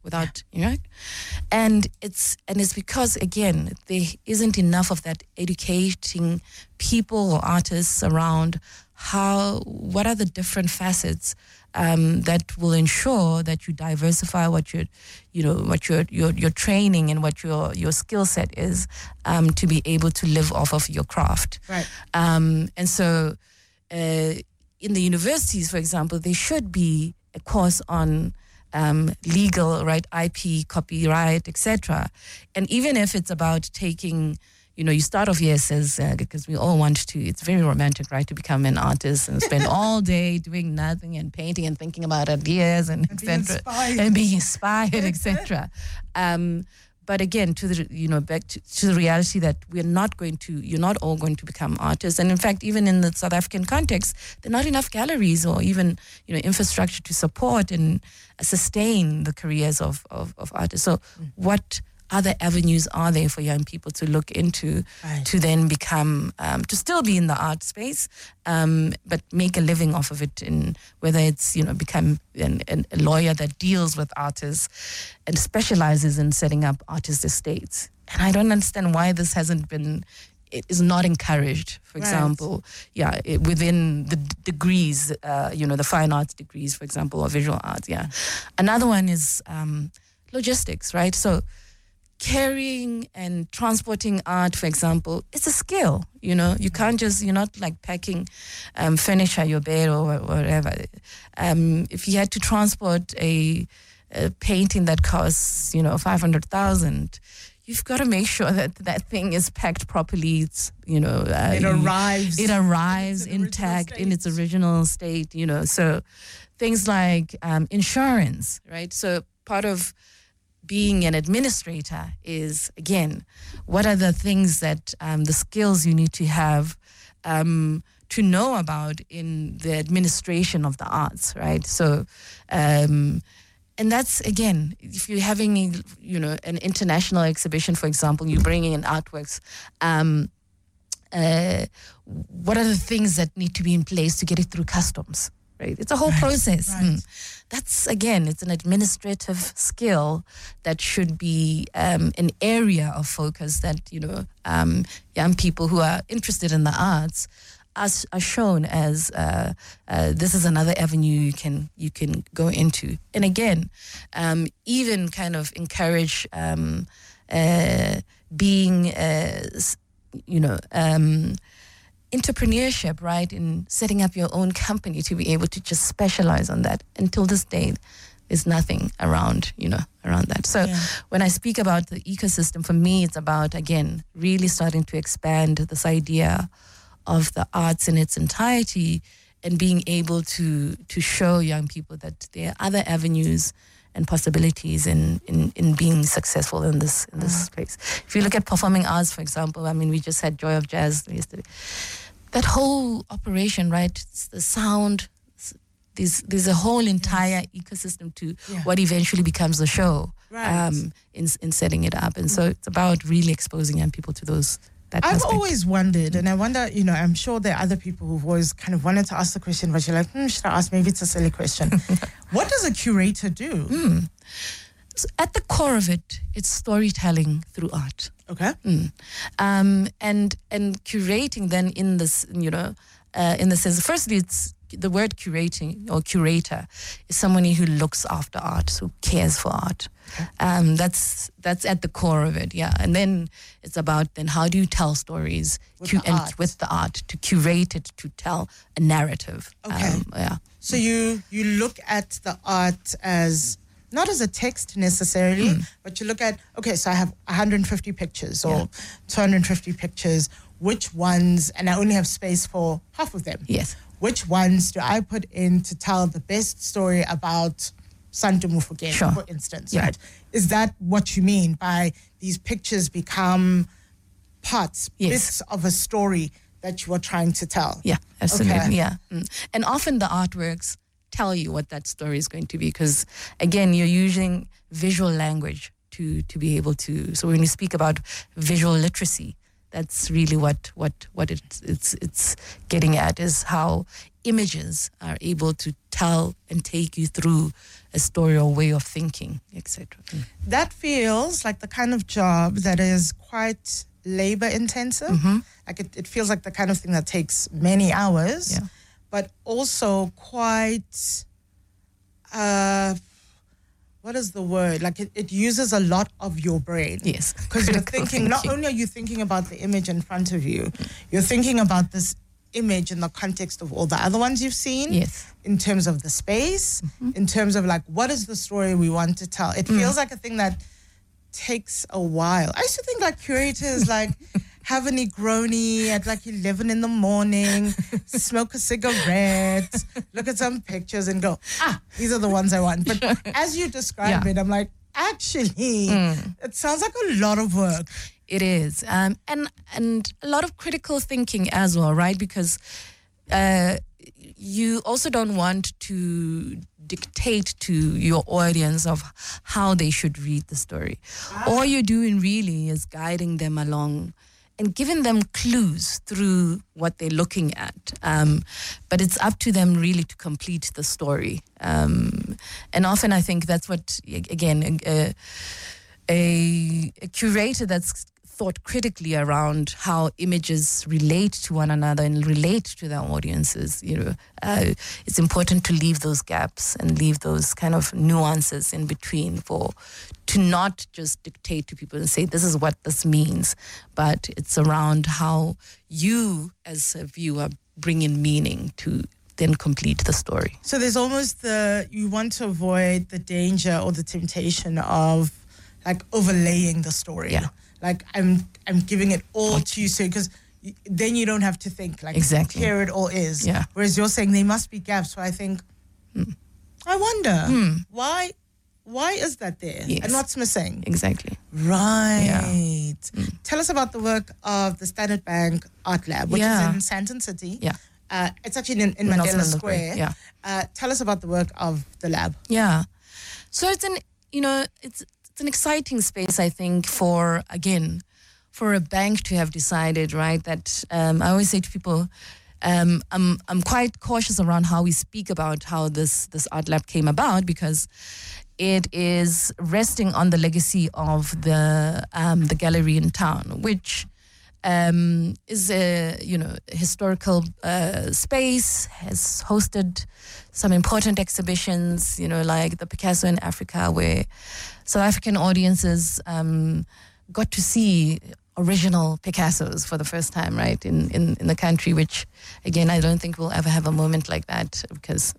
without, and it's because, again, there isn't enough of that educating people or artists around what are the different facets that will ensure that you diversify what your training and what your skill set is, to be able to live off of your craft. Right. And so in the universities, for example, there should be a course on legal, right, IP, copyright, etc. And even if it's about taking, you start off, yes, as because we all want to, it's very romantic, right, to become an artist and spend all day doing nothing and painting and thinking about ideas and etc. And being inspired, etc. But again, back to the reality that you're not all going to become artists. And in fact, even in the South African context, there are not enough galleries or even, infrastructure to support and sustain the careers of artists. So what other avenues are there for young people to look into, to then become, to still be in the art space, but make a living off of it, in whether it's, become a lawyer that deals with artists and specializes in setting up artist estates. And I don't understand why this it is not encouraged, for example, within the degrees, the fine arts degrees, for example, or visual arts, Another one is logistics, right? So carrying and transporting art, for example, it's a skill. You can't you're not like packing furniture, your bed or whatever. If you had to transport a painting that costs, 500,000, you've got to make sure that thing is packed properly. It's, it arrives intact in its original state, So things like insurance, right? So part of being an administrator is, again, what are the things that the skills you need to have to know about in the administration of the arts, right? So, and that's, again, if you're having, an international exhibition, for example, you're bringing in artworks, what are the things that need to be in place to get it through customs? Right. It's a whole process. Right. That's, again, it's an administrative skill that should be an area of focus that, young people who are interested in the arts are shown as this is another avenue you can go into. And again, even kind of encourage being, entrepreneurship, right, in setting up your own company to be able to just specialize on that. Until this day, there's nothing around that. So when I speak about the ecosystem, for me, it's about, again, really starting to expand this idea of the arts in its entirety and being able to show young people that there are other avenues and possibilities in being successful in this space. If you look at performing arts, for example, we just had Joy of Jazz yesterday. That whole operation, right? It's the sound. There's a whole entire ecosystem to what eventually becomes the show, in setting it up. And so it's about really exposing young people to those. I've always wondered, and I wonder, I'm sure there are other people who've always kind of wanted to ask the question, but you're like, should I ask? Maybe it's a silly question. What does a curator do? So at the core of it, it's storytelling through art. Okay. And curating then in this, in the sense, firstly, it's the word curating or curator is someone who looks after art, who cares for art. Okay. That's at the core of it, And then it's about then how do you tell stories with the art, to curate it, to tell a narrative. Okay. So you look at the art as not as a text necessarily, but you look at, so I have 150 pictures or 250 pictures. Which ones, and I only have space for half of them. Yes. Which ones do I put in to tell the best story about Santu Mofokeng, for instance, right? Is that what you mean by these pictures become bits of a story that you are trying to tell? Yeah, absolutely, And often the artworks tell you what that story is going to be because, again, you're using visual language to be able to... So when you speak about visual literacy, That's really what it's getting at, is how images are able to tell and take you through a story or way of thinking, etc. That feels like the kind of job that is quite labor intensive. Like it feels like the kind of thing that takes many hours, but also quite, what is the word? Like it uses a lot of your brain. Yes. Because you're thinking, not only are you thinking about the image in front of you, you're thinking about this image in the context of all the other ones you've seen. Yes. In terms of the space, in terms of like, what is the story we want to tell? It feels like a thing that takes a while. I used to think like curators like have a Negroni at like 11 in the morning, smoke a cigarette, look at some pictures and go, these are the ones I want. But as you describe it, I'm like, actually, it sounds like a lot of work. It is. And a lot of critical thinking as well, right? Because you also don't want to dictate to your audience of how they should read the story. All you're doing really is guiding them along and giving them clues through what they're looking at. But it's up to them really to complete the story. And often I think that's what, again, a curator that's thought critically around how images relate to one another and relate to their audiences, it's important to leave those gaps and leave those kind of nuances in between to not just dictate to people and say, this is what this means, but it's around how you as a viewer bring in meaning to then complete the story. So there's almost you want to avoid the danger or the temptation of like overlaying the story. Yeah. Like I'm giving it all to you, so because then you don't have to think. Like exactly. Here it all is. Yeah. Whereas you're saying there must be gaps. So I think, I wonder why is that there? Yes. And what's missing? Exactly. Right. Yeah. Tell us about the work of the Standard Bank Art Lab, which is in Sandton City. Yeah. It's actually in Mandela Square. Yeah. Tell us about the work of the lab. Yeah. So it's an exciting space, I think, for a bank to have decided, right, that I always say to people, I'm quite cautious around how we speak about how this art lab came about, because it is resting on the legacy of the gallery in town, which is a historical space, has hosted some important exhibitions, like the Picasso in Africa, where South African audiences got to see original Picassos for the first time, right, in the country, which, again, I don't think we'll ever have a moment like that, because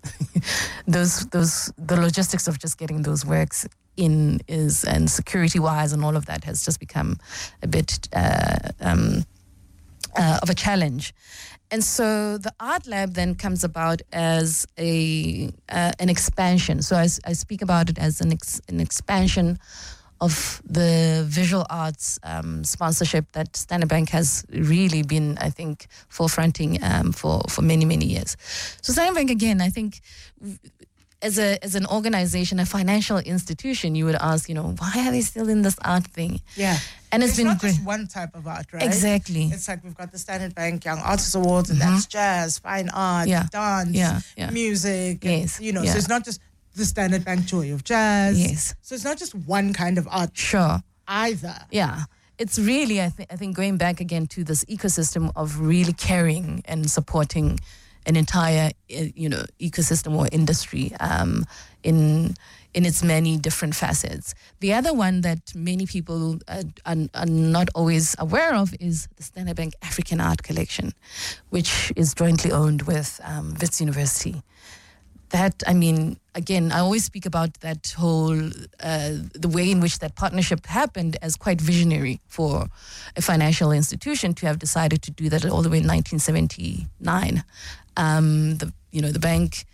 the logistics of just getting those works in and security-wise and all of that has just become a bit of a challenge. And so the art lab then comes about as an expansion. So I speak about it as an expansion of the visual arts sponsorship that Standard Bank has really been, I think, forefronting for many, many years. So Standard Bank, again, I think, as an organization, a financial institution, you would ask, why are they still in this art thing? Yeah. And it's been not great. Just one type of art, right? Exactly. It's like we've got the Standard Bank Young Artists Awards, and that's jazz, fine art, dance, music. Yes. So it's not just the Standard Bank Joy of Jazz. Yes. So it's not just one kind of art. Sure. Either. Yeah. It's really, I think, going back again to this ecosystem of really caring and supporting an entire, ecosystem or industry in its many different facets. The other one that many people are not always aware of is the Standard Bank African Art Collection, which is jointly owned with Wits University. That, again, I always speak about that whole, the way in which that partnership happened as quite visionary for a financial institution to have decided to do that all the way in 1979. The bank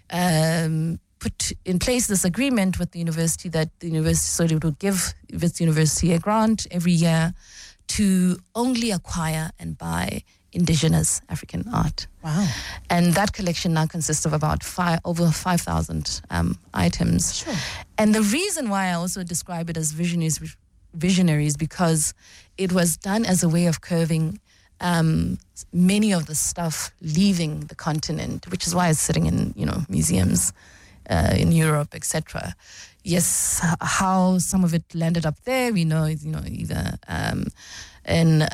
put in place this agreement with the university that the university sort of would give Wits University a grant every year to only acquire and buy indigenous African art. Wow. And that collection now consists of about over 5,000 items. Sure. And the reason why I also describe it as visionary is visionaries because it was done as a way of curving many of the stuff leaving the continent, which is why it's sitting in, museums in Europe, etc. Yes, how some of it landed up there, we know, either in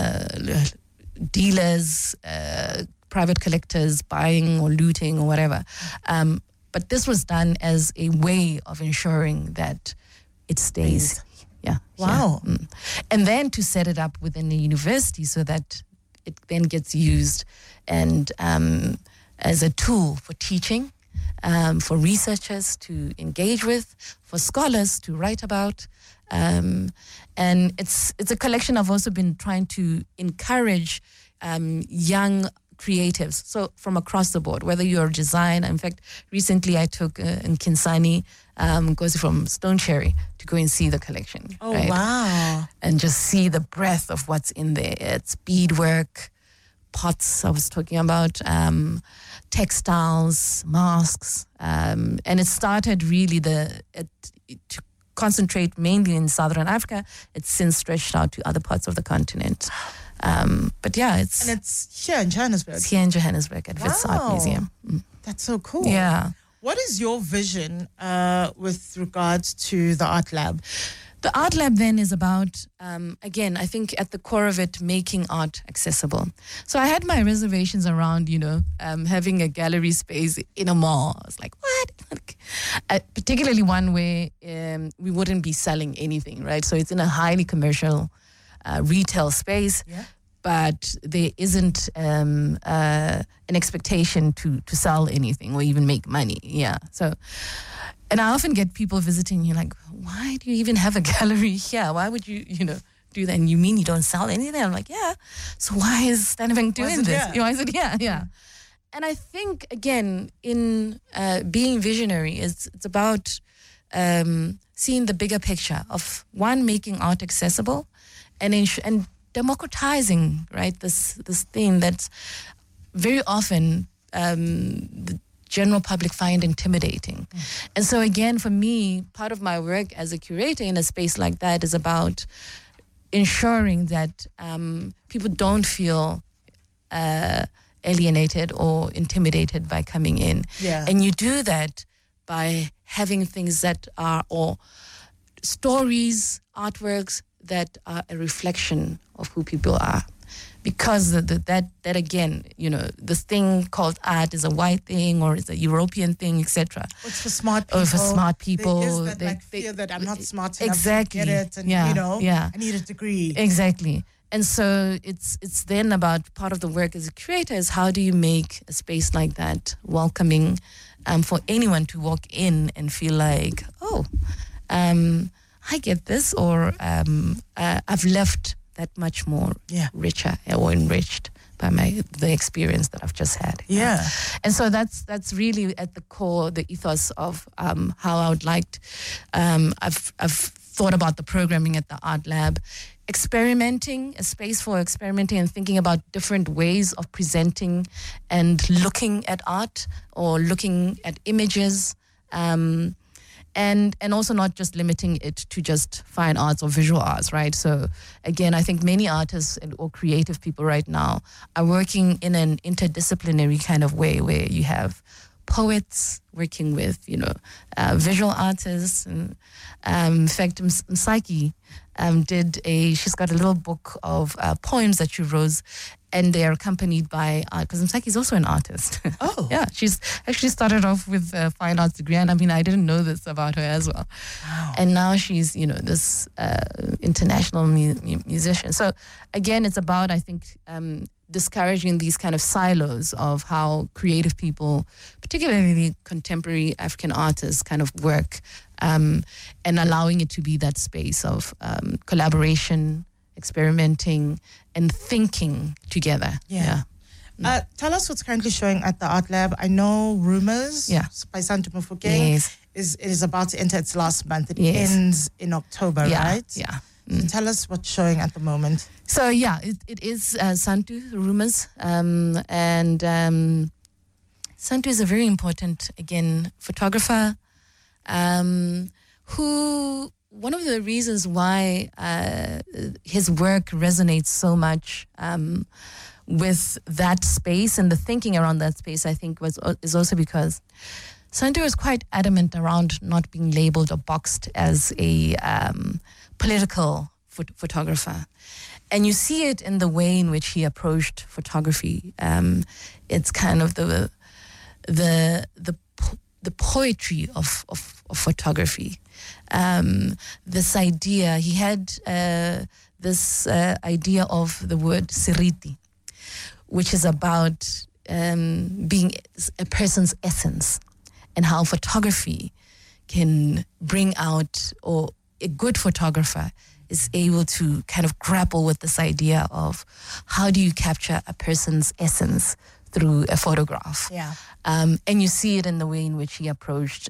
dealers, private collectors buying or looting or whatever. But this was done as a way of ensuring that it stays. Yeah. Wow. Yeah. And then to set it up within the university so that it then gets used and as a tool for teaching, for researchers to engage with, for scholars to write about. And it's a collection I've also been trying to encourage young creatives, so from across the board, whether you're a designer. In fact, recently I took Nkinsani Ngozi from Stone Cherry to go and see the collection. Oh, right? Wow. And just see the breadth of what's in there. It's beadwork, pots I was talking about, textiles, masks. And it started really to concentrate mainly in Southern Africa. It's since stretched out to other parts of the continent. But yeah, it's here in Johannesburg. It's here in Johannesburg at Wits Art Museum. That's so cool. Yeah. What is your vision with regards to the Art Lab? The Art Lab then is about, again, I think at the core of it, making art accessible. So I had my reservations around, having a gallery space in a mall. I was like, what? Particularly one where we wouldn't be selling anything, right? So it's in a highly commercial retail space. Yeah. But there isn't an expectation to sell anything or even make money. Yeah. So, and I often get people visiting here like, why do you even have a gallery here? Why would you, do that? And you mean you don't sell anything? I'm like, yeah. So why is Standard Bank doing this? Why is it here? Yeah. And I think, again, in being visionary, it's about seeing the bigger picture of, one, making art accessible and democratizing, right? This thing that's very often the general public find intimidating. And so again, for me, part of my work as a curator in a space like that is about ensuring that people don't feel alienated or intimidated by coming in. Yeah. And you do that by having things that are, or stories, artworks, that are a reflection of who people are. Because that again, this thing called art is a white thing or it's a European thing, etc. It's for smart people. Or for smart people. There is that fear that I'm not smart enough exactly. to get it and, I need a degree. Exactly. And so it's then about, part of the work as a curator is how do you make a space like that welcoming for anyone to walk in and feel like, I get this, or I've left that much more richer or enriched by the experience that I've just had. Yeah. And so that's really at the core, the ethos of how I would like to, I've thought about the programming at the Art Lab, experimenting, a space for experimenting and thinking about different ways of presenting and looking at art or looking at images. And also not just limiting it to just fine arts or visual arts, right? So again, I think many artists or creative people right now are working in an interdisciplinary kind of way where you have poets working with, visual artists. And, in fact, Msaki she's got a little book of poems that she wrote, and they're accompanied by art, because Msaki is also an artist. Oh. Yeah, she's actually started off with a fine arts degree, and I didn't know this about her as well. Wow. And now she's, this international musician. So again, it's about, I think, discouraging these kind of silos of how creative people, particularly contemporary African artists, kind of work, and allowing it to be that space of collaboration, experimenting, and thinking together. Yeah. Tell us what's currently showing at the Art Lab. I know Rumors by Santu Mofokeng is about to enter its last month. It ends in October, right? Yeah. So tell us what's showing at the moment. So it is Santu Rumors, and Santu is a very important, again, photographer who one of the reasons why his work resonates so much with that space and the thinking around that space, I think, is also because Santu is quite adamant around not being labeled or boxed as a political photographer. And you see it in the way in which he approached photography. It's kind of the poetry of photography. This idea, he had this idea of the word seriti, which is about being a person's essence, and how photography can bring out, or a good photographer is able to kind of grapple with this idea of how do you capture a person's essence through a photograph. Yeah. And you see it in the way in which he approached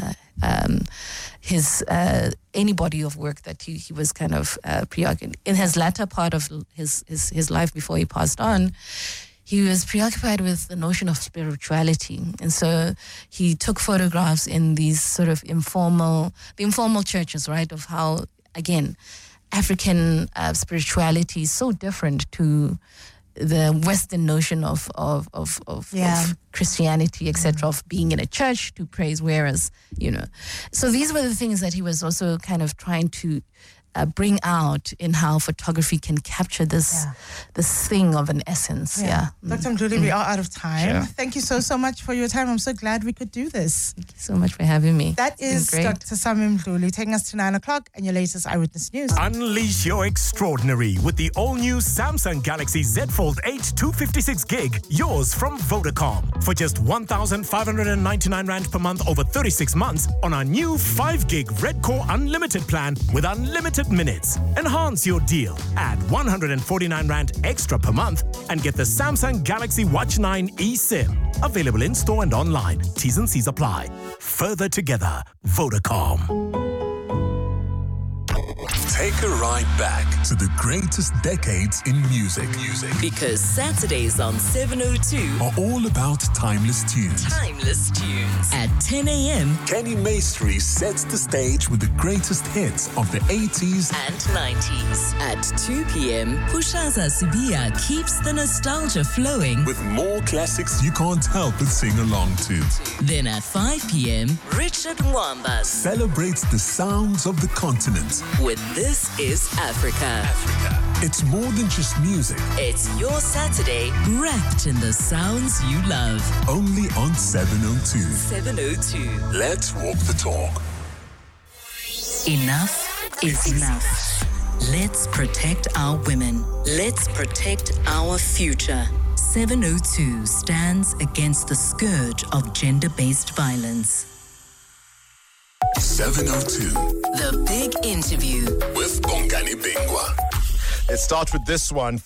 his any body of work that he was kind of preoccupied. In his latter part of his life before he passed on, he was preoccupied with the notion of spirituality. And so he took photographs in these sort of informal churches, right, of how, again, African spirituality is so different to the Western notion of Christianity, etc., of being in a church to praise, whereas, so these were the things that he was also kind of trying to bring out in how photography can capture this thing of an essence. Yeah. Dr. Mdluli, we are out of time. Sure. Thank you so much for your time. I'm so glad we could do this. Thank you so much for having me. That is Dr. Sami Mdluli taking us to 9 o'clock and your latest Eyewitness News. Unleash your extraordinary with the all-new Samsung Galaxy Z Fold 8 256 gig, yours from Vodacom. For just 1,599 Rand per month over 36 months on our new 5 gig Red Core Unlimited plan with unlimited minutes. Enhance your deal. Add 149 Rand extra per month and get the Samsung Galaxy Watch 9 eSIM. Available in store and online. T's and C's apply. Further together, Vodacom. Take a ride back to the greatest decades in music. Because Saturdays on 702 are all about timeless tunes. At 10 a.m. Kenny Maestri sets the stage with the greatest hits of the 80s and 90s. At 2 p.m., Pushaza Sibia keeps the nostalgia flowing with more classics you can't help but sing along to. Then at 5 p.m., Richard Mwamba celebrates the sounds of the continent with This Is Africa. It's more than just music. It's your Saturday wrapped in the sounds you love. Only on 702. 702. Let's walk the talk. Enough is enough. Let's protect our women. Let's protect our future. 702 stands against the scourge of gender-based violence. 702. The Big Interview with Bongani Bingwa. Let's start with this one.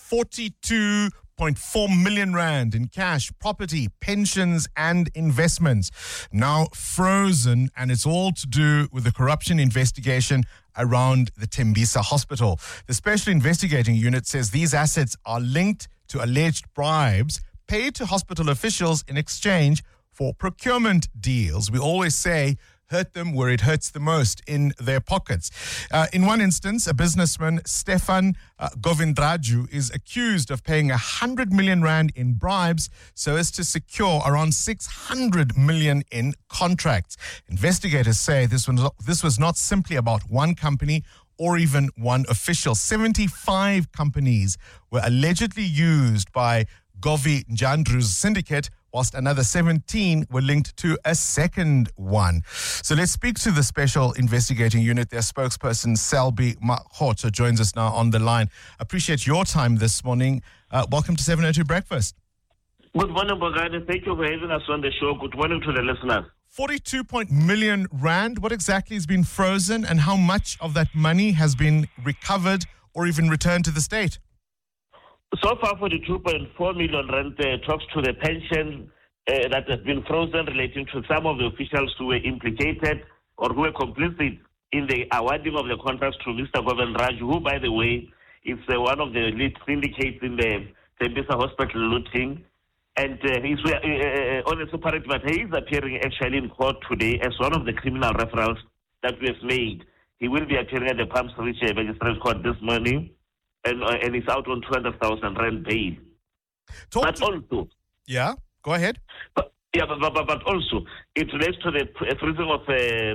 42.4 million Rand in cash, property, pensions and investments now frozen, and it's all to do with the corruption investigation around the Tembisa Hospital. The Special Investigating Unit says these assets are linked to alleged bribes paid to hospital officials in exchange for procurement deals. We always say, hurt them where it hurts the most, in their pockets. In one instance, a businessman, Stefan Govindraju, is accused of paying 100 million Rand in bribes so as to secure around 600 million in contracts. Investigators say this was not simply about one company or even one official. 75 companies were allegedly used by Govi Njandru's syndicate, whilst another 17 were linked to a second one. So let's speak to the Special Investigating Unit. Their spokesperson, Selby Makhoto, joins us now on the line. Appreciate your time this morning. Welcome to 702 Breakfast. Good morning, Bongani. Thank you for having us on the show. Good morning to the listeners. 42 million Rand. What exactly has been frozen, and how much of that money has been recovered or even returned to the state? So far, 42.4 million Rand talks to the pension that has been frozen relating to some of the officials who were implicated or who were complicit in the awarding of the contracts to Mr. Govindraju, who, by the way, is one of the lead syndicates in the Tembisa Hospital looting. And he's on a separate matter. He is appearing actually in court today as one of the criminal referrals that we have made. He will be appearing at the Palms Ridge Magistrates Court this morning, and he's out on 200,000 rand bail. Also, yeah, go ahead. But also, it relates to the freezing of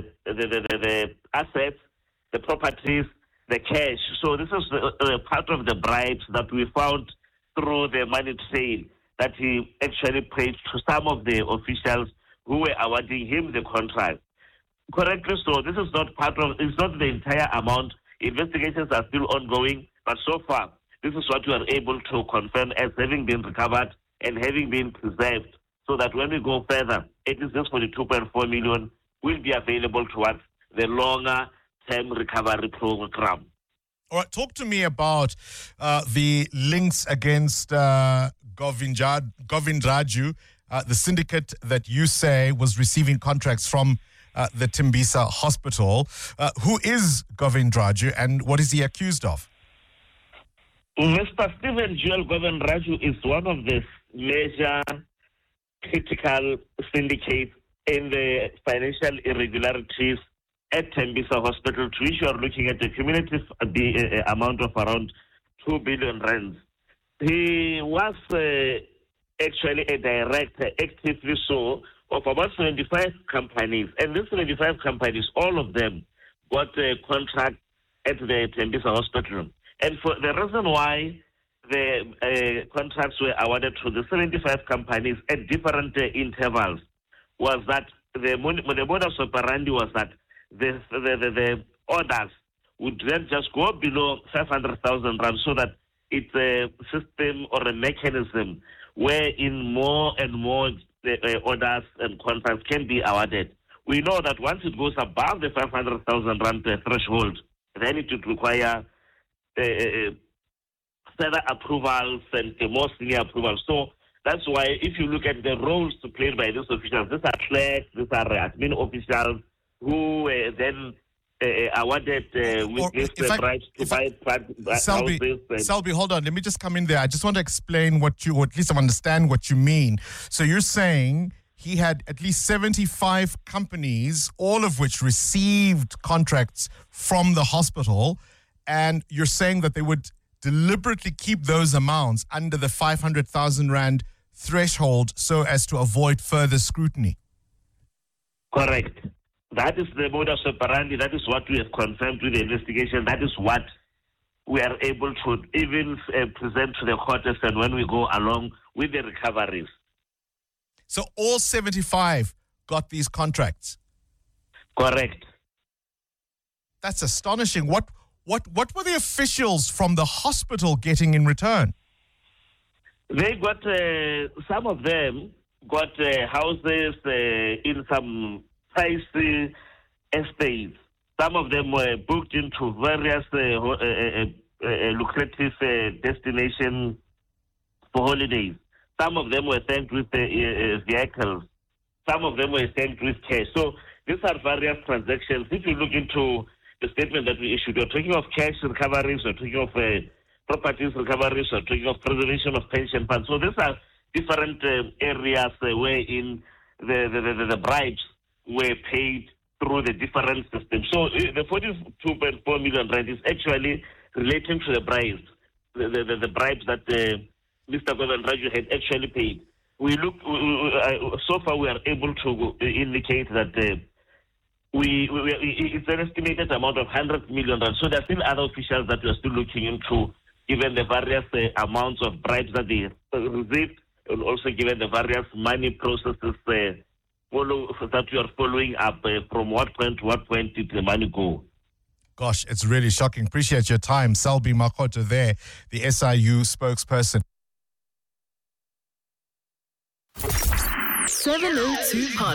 the assets, the properties, the cash. So this is part of the bribes that we found through the money trail that he actually paid to some of the officials who were awarding him the contract. Correctly so, this is not it's not the entire amount. Investigations are still ongoing, but so far, this is what we are able to confirm as having been recovered and having been preserved, so that when we go further, it is just for the 2.4 million will be available towards the longer term recovery program. All right, talk to me about the links against Govind Raju, the syndicate that you say was receiving contracts from the Tembisa Hospital. Who is Govind Raju and what is he accused of? Mr. Stephen Joel Govind Raju is one of the major critical syndicates in the financial irregularities at Tembisa Hospital, to which you are looking at a cumulative amount of around 2 billion rands. He was actually a director, actively so, of about 75 companies. And these 75 companies, all of them got a contract at the Tembisa Hospital. And for the reason why the contracts were awarded to the 75 companies at different intervals was that the modus operandi was that the orders would then just go below 500,000 rand, so that it's a system or a mechanism wherein more and more orders and contracts can be awarded. We know that once it goes above the 500,000 rand threshold, then it would require further approvals and more senior approvals. So that's why if you look at the roles played by these officials, these are clerks, these are admin officials who then awarded with the rights to buy houses. Selby, hold on. Let me just come in there. I just want to explain or at least understand what you mean. So you're saying he had at least 75 companies, all of which received contracts from the hospital, and you're saying that they would deliberately keep those amounts under the 500,000 rand threshold so as to avoid further scrutiny. Correct. That is the modus operandi. That is what we have confirmed with the investigation. That is what we are able to even present to the court and when we go along with the recoveries. So all 75 got these contracts? Correct. That's astonishing. What were the officials from the hospital getting in return? They got, some of them got houses in some pricey estates. Some of them were booked into various lucrative destinations for holidays. Some of them were sent with vehicles. Some of them were sent with cash. So these are various transactions. If you look into the statement that we issued, we're talking of cash recoveries, we're talking of properties recoveries, we're talking of preservation of pension funds. So these are different areas wherein the bribes were paid through the different systems. So the 42.4 million rand is actually relating to the bribes, the bribes that Mr. Govind Raju had actually paid. So far we are able to indicate that it's an estimated amount of 100 million rand. So there are still other officials that we are still looking into, given the various amounts of bribes that they received, and also given the various money processes that we are following up, from what point to what point did the money go. Gosh, it's really shocking. Appreciate your time. Selby Makgoto there, the SIU spokesperson. 702 Podcast.